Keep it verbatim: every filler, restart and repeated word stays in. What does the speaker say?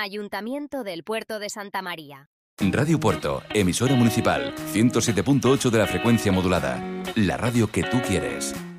Ayuntamiento del Puerto de Santa María. Radio Puerto, emisora municipal, ciento siete punto ocho de la frecuencia modulada. La radio que tú quieres.